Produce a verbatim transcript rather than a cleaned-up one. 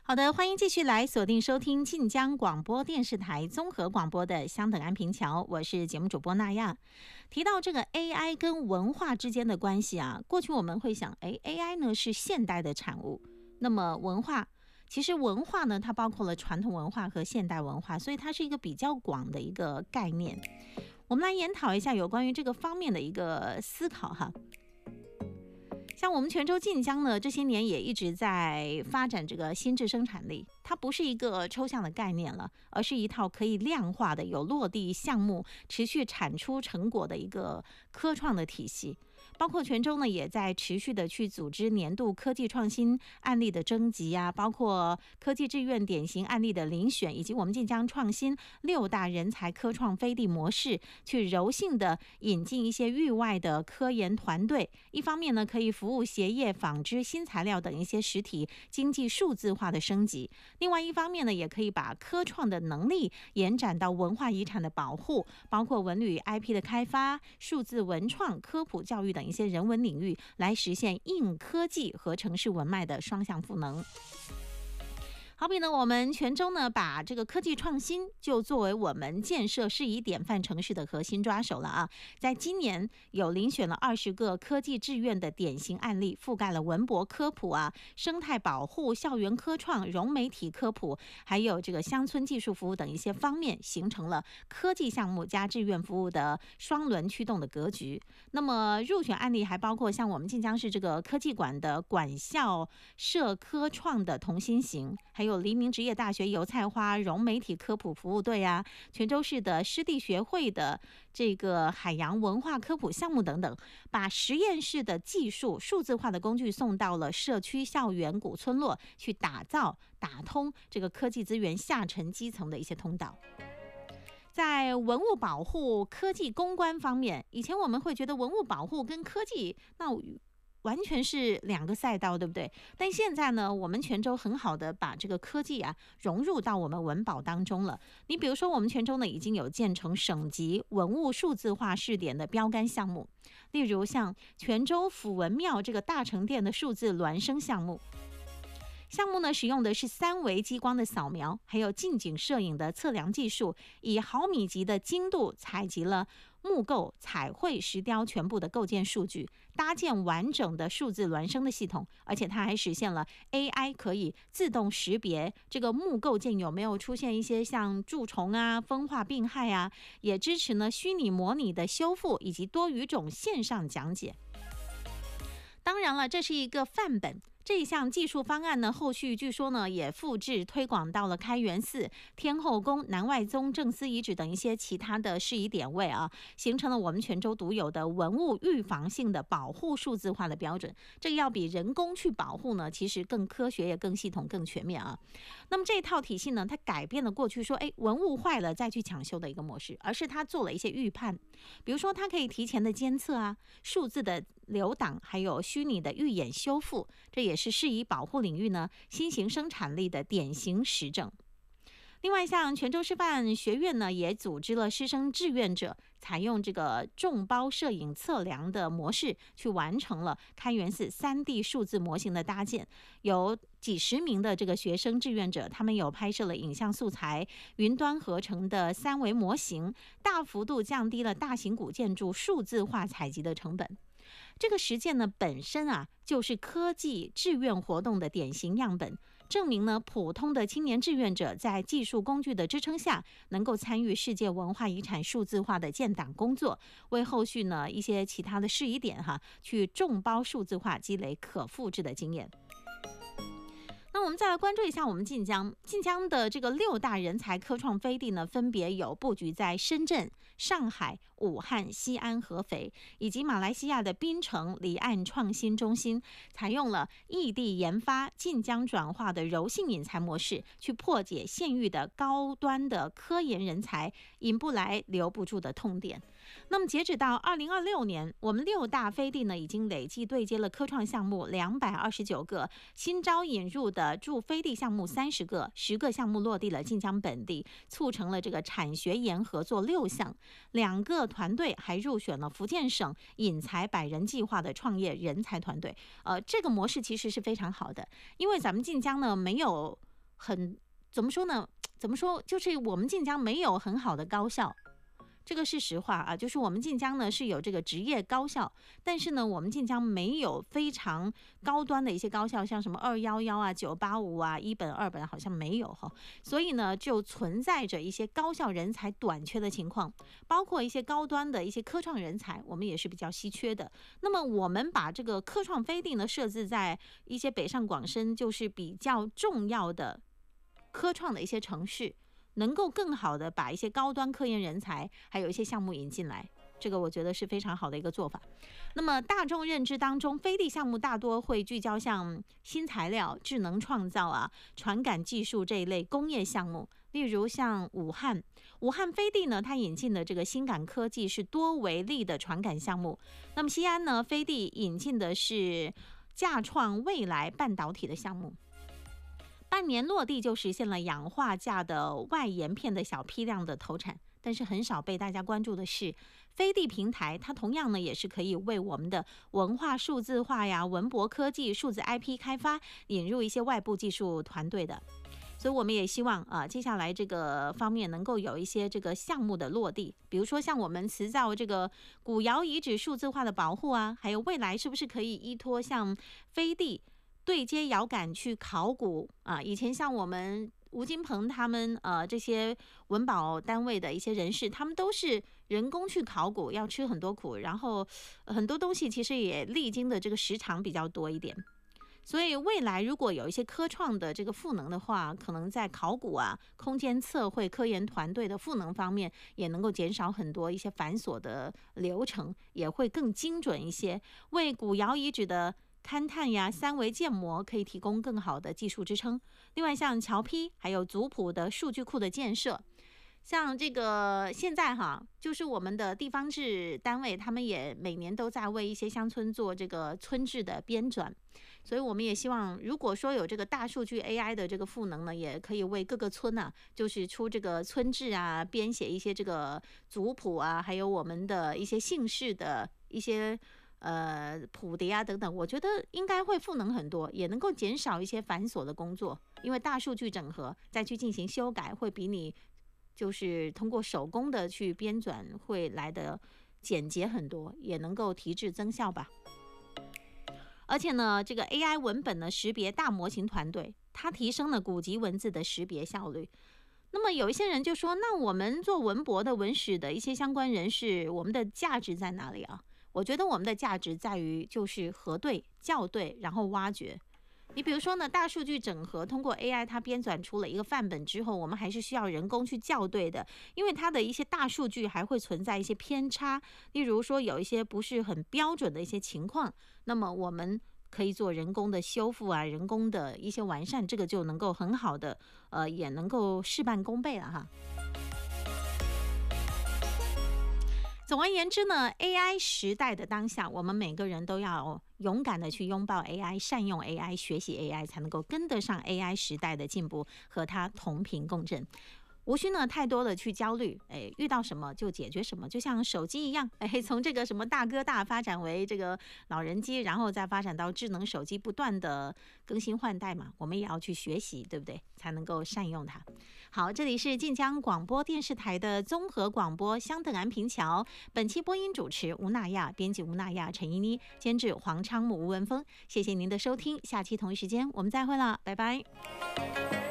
好的，欢迎继续来锁定收听晋江广播电视台综合广播的相等安平桥，我是节目主播娜亚。提到这个 A I 跟文化之间的关系啊，过去我们会想，哎 ，A I 呢是现代的产物，那么文化，其实文化呢它包括了传统文化和现代文化，所以它是一个比较广的一个概念。我们来研讨一下有关于这个方面的一个思考哈。像我们泉州晋江呢，这些年也一直在发展这个新质生产力，它不是一个抽象的概念了，而是一套可以量化的、有落地项目、持续产出成果的一个科创的体系。包括泉州呢，也在持续的去组织年度科技创新案例的征集啊，包括科技志愿典型案例的遴选，以及我们晋江创新六大人才科创飞地模式，去柔性的引进一些域外的科研团队。一方面呢，可以服务鞋业、纺织、新材料等一些实体经济数字化的升级；另外一方面呢，也可以把科创的能力延展到文化遗产的保护，包括文旅 I P 的开发、数字文创、科普教育等一些人文领域，来实现硬科技和城市文脉的双向赋能。好比呢，我们泉州呢，把这个科技创新就作为我们建设适宜典范城市的核心抓手了啊！在今年有遴选了二十个科技志愿的典型案例，覆盖了文博科普啊、生态保护、校园科创、融媒体科普，还有这个乡村技术服务等一些方面，形成了科技项目加志愿服务的双轮驱动的格局。那么入选案例还包括像我们晋江市这个科技馆的管校社科创的同心行，还有有黎明职业大学油菜花融媒体科普服务队啊，泉州市的湿地学会的这个海洋文化科普项目等等，把实验室的技术数字化的工具送到了社区校园古村落，去打造打通这个科技资源下沉基层的一些通道。在文物保护、科技公关方面，以前我们会觉得文物保护跟科技那完全是两个赛道，对不对？但现在呢，我们泉州很好的把这个科技啊融入到我们文保当中了。你比如说，我们泉州呢已经有建成省级文物数字化试点的标杆项目，例如像泉州府文庙这个大成殿的数字孪生项目。项目呢，使用的是三维激光的扫描，还有近景摄影的测量技术，以毫米级的精度采集了木构、彩绘、石雕全部的构件数据，搭建完整的数字孪生的系统，而且它还实现了 A I 可以自动识别这个木构件有没有出现一些像蛀虫啊、风化病害啊，也支持呢虚拟模拟的修复以及多语种线上讲解。当然了，这是一个范本。这一项技术方案呢，后续据说呢也复制推广到了开元寺、天后宫、南外宗正思遗址等一些其他的适宜点位啊，形成了我们泉州独有的文物预防性的保护数字化的标准。这个要比人工去保护呢，其实更科学、也更系统、更全面啊。那么这套体系呢，它改变了过去说，哎，文物坏了再去抢修的一个模式，而是它做了一些预判，比如说它可以提前的监测啊，数字的留档，还有虚拟的预演修复，这也是适宜保护领域呢新型生产力的典型实证。另外，像泉州师范学院呢，也组织了师生志愿者，采用这个众包摄影测量的模式，去完成了开元寺 三 D 数字模型的搭建。有几十名的这个学生志愿者，他们有拍摄了影像素材、云端合成的三维模型，大幅度降低了大型古建筑数字化采集的成本。这个实践呢本身啊就是科技志愿活动的典型样本，证明呢普通的青年志愿者在技术工具的支撑下，能够参与世界文化遗产数字化的建档工作，为后续呢一些其他的适宜点哈，去众包数字化积累可复制的经验。那我们再来关注一下我们晋江，晋江的这个六大人才科创飞地呢，分别有布局在深圳、上海、武汉、西安、合肥，以及马来西亚的槟城离岸创新中心，采用了异地研发、晋江转化的柔性引才模式，去破解现域的高端的科研人才引不来、留不住的痛点。那么截止到二零二六年，我们六大飞地呢，已经累计对接了科创项目两百二十九个，新招引入的驻飞地项目三十个，十个项目落地了晋江本地，促成了这个产学研合作六项，两个团队还入选了福建省引才百人计划的创业人才团队。呃，这个模式其实是非常好的，因为咱们晋江呢没有很怎么说呢？怎么说？就是我们晋江没有很好的高校。这个是实话啊，就是我们晋江呢是有这个职业高校，但是呢，我们晋江没有非常高端的一些高校，像什么二幺幺啊、九八五啊、一本、二本好像没有哈，所以呢，就存在着一些高校人才短缺的情况，包括一些高端的一些科创人才，我们也是比较稀缺的。那么我们把这个科创飞地呢设置在一些北上广深，就是比较重要的科创的一些城市。能够更好的把一些高端科研人才，还有一些项目引进来，这个我觉得是非常好的一个做法。那么大众认知当中，飞地项目大多会聚焦像新材料、智能创造啊、传感技术这一类工业项目，例如像武汉，武汉飞地呢，它引进的这个新感科技是多维力的传感项目。那么西安呢，飞地引进的是架创未来半导体的项目。半年落地就实现了氧化镓的外延片的小批量的投产，但是很少被大家关注的是，飞地平台它同样呢也是可以为我们的文化数字化呀、文博科技、数字 I P 开发引入一些外部技术团队的。所以我们也希望啊，接下来这个方面能够有一些这个项目的落地，比如说像我们磁造这个古窑遗址数字化的保护啊，还有未来是不是可以依托像飞地对接遥感去考古啊？以前像我们吴金鹏他们呃这些文保单位的一些人士，他们都是人工去考古，要吃很多苦，然后很多东西其实也历经的这个时长比较多一点。所以未来如果有一些科创的这个赋能的话，可能在考古啊、空间测绘、科研团队的赋能方面，也能够减少很多一些繁琐的流程，也会更精准一些，为古窑遗址的勘探呀、三维建模可以提供更好的技术支撑。另外，像桥坯还有族谱的数据库的建设，像这个现在哈，就是我们的地方志单位，他们也每年都在为一些乡村做这个村志的编纂，所以我们也希望，如果说有这个大数据 A I 的这个赋能呢，也可以为各个村啊，就是出这个村志啊，编写一些这个族谱啊，还有我们的一些姓氏的一些。呃，谱牒啊等等，我觉得应该会赋能很多，也能够减少一些繁琐的工作。因为大数据整合再去进行修改，会比你就是通过手工的去编纂会来的简洁很多，也能够提质增效吧。而且呢，这个 A I 文本的识别大模型团队，它提升了古籍文字的识别效率。那么有一些人就说，那我们做文博的文史的一些相关人士，我们的价值在哪里啊？我觉得我们的价值在于就是核对、校对，然后挖掘。你比如说呢，大数据整合通过 A I 它编纂出了一个范本之后，我们还是需要人工去校对的，因为它的一些大数据还会存在一些偏差，例如说有一些不是很标准的一些情况，那么我们可以做人工的修复啊，人工的一些完善，这个就能够很好的呃，也能够事半功倍了哈。总而言之呢 ，A I 时代的当下，我们每个人都要勇敢的去拥抱 A I， 善用 A I， 学习 A I， 才能够跟得上 A I 时代的进步，和它同频共振。无需呢太多的去焦虑，哎，遇到什么就解决什么，就像手机一样，哎，从这个什么大哥大发展为这个老人机，然后再发展到智能手机，不断的更新换代嘛，我们也要去学习，对不对？才能够善用它。好，这里是晋江广播电视台的综合广播，相等安平桥。本期播音主持吴娜亚，编辑吴娜亚、陈依妮，监制黄昌木、吴文峰。谢谢您的收听，下期同一时间我们再会了，拜拜。